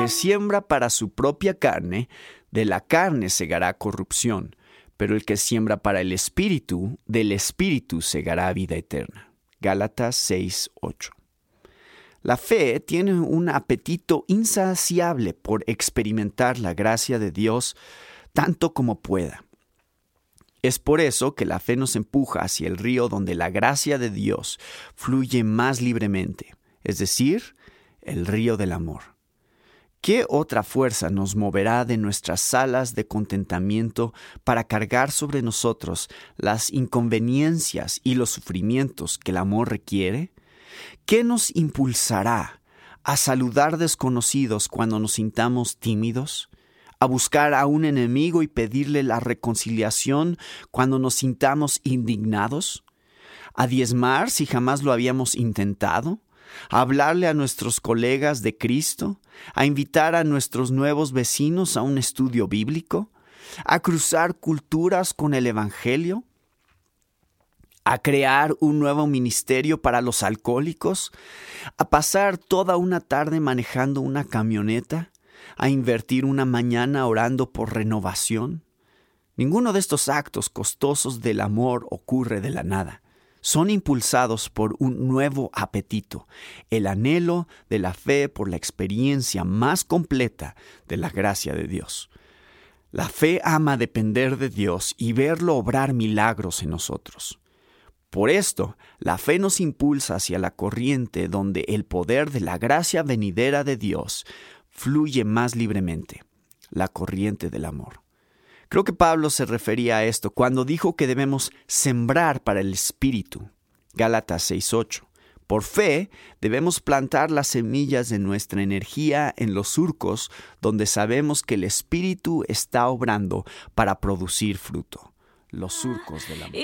que siembra para su propia carne, de la carne segará corrupción, pero el que siembra para el Espíritu, del Espíritu segará vida eterna. Gálatas 6:8. La fe tiene un apetito insaciable por experimentar la gracia de Dios tanto como pueda. Es por eso que la fe nos empuja hacia el río donde la gracia de Dios fluye más libremente, es decir, el río del amor. ¿Qué otra fuerza nos moverá de nuestras salas de contentamiento para cargar sobre nosotros las inconveniencias y los sufrimientos que el amor requiere? ¿Qué nos impulsará a saludar desconocidos cuando nos sintamos tímidos? ¿A buscar a un enemigo y pedirle la reconciliación cuando nos sintamos indignados? ¿A diezmar si jamás lo habíamos intentado? ¿A hablarle a nuestros colegas de Cristo? ¿A invitar a nuestros nuevos vecinos a un estudio bíblico? ¿A cruzar culturas con el Evangelio? ¿A crear un nuevo ministerio para los alcohólicos? ¿A pasar toda una tarde manejando una camioneta? ¿A invertir una mañana orando por renovación? Ninguno de estos actos costosos del amor ocurre de la nada. Son impulsados por un nuevo apetito, el anhelo de la fe por la experiencia más completa de la gracia de Dios. La fe ama depender de Dios y verlo obrar milagros en nosotros. Por esto, la fe nos impulsa hacia la corriente donde el poder de la gracia venidera de Dios fluye más libremente, la corriente del amor. Creo que Pablo se refería a esto cuando dijo que debemos sembrar para el Espíritu. Gálatas 6:8. Por fe, debemos plantar las semillas de nuestra energía en los surcos donde sabemos que el Espíritu está obrando para producir fruto. Los surcos del amor.